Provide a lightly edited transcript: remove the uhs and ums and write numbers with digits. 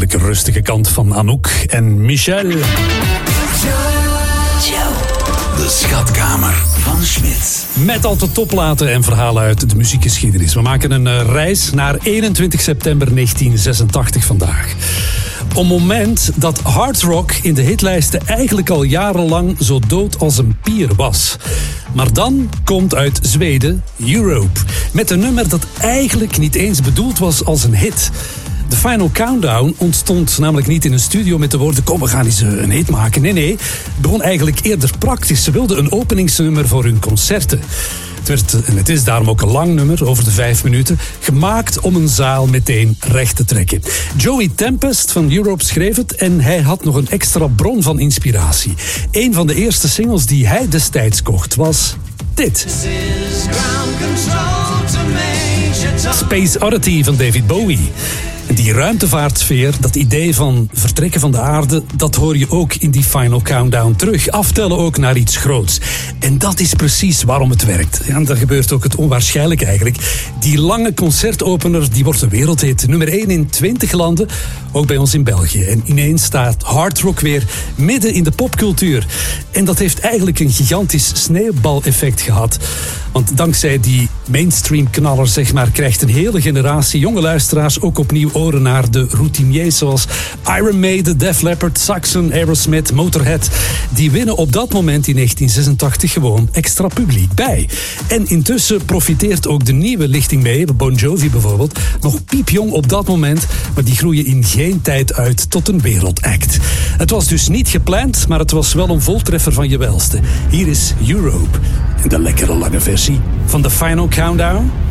natuurlijke rustige kant van Anouk en Michel. De schatkamer van Schmidt. Met al de topplaten en verhalen uit de muziekgeschiedenis. We maken een reis naar 21 september 1986 vandaag. Een moment dat hard rock in de hitlijsten eigenlijk al jarenlang zo dood als een pier was. Maar dan komt uit Zweden Europe. Met een nummer dat eigenlijk niet eens bedoeld was als een hit. De Final Countdown ontstond namelijk niet in een studio met de woorden: kom, we gaan eens een hit maken. Nee, het begon eigenlijk eerder praktisch. Ze wilden een openingsnummer voor hun concerten. Het is daarom ook een lang nummer, over de 5 minuten, gemaakt om een zaal meteen recht te trekken. Joey Tempest van Europe schreef het en hij had nog een extra bron van inspiratie. Een van de eerste singles die hij destijds kocht was dit. Space Oddity van David Bowie. En die ruimtevaartsfeer, dat idee van vertrekken van de aarde, dat hoor je ook in die Final Countdown terug. Aftellen ook naar iets groots. En dat is precies waarom het werkt. Ja, dat gebeurt ook het onwaarschijnlijk eigenlijk. Die lange concertopener, die wordt een wereldhit. Nummer 1 in 20 landen, ook bij ons in België. En ineens staat hard rock weer midden in de popcultuur. En dat heeft eigenlijk een gigantisch sneeuwbaleffect gehad. Want dankzij die mainstream knaller, zeg maar, krijgt een hele generatie jonge luisteraars ook opnieuw oren naar de routiniers zoals Iron Maiden, Def Leppard, Saxon, Aerosmith, Motorhead. Die winnen op dat moment in 1986 gewoon extra publiek bij. En intussen profiteert ook de nieuwe lichting mee, Bon Jovi bijvoorbeeld, nog piepjong op dat moment, maar die groeien in geen tijd uit tot een wereldact. Het was dus niet gepland, maar het was wel een voltreffer van je welste. Hier is Europe, de lekkere lange versie van The Final Countdown.